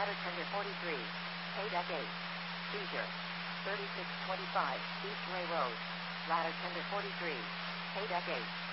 Ladder tender 43. Pay deck 8. Seizure. 3625 East Ray Road. Ladder tender 43. Pay deck 8.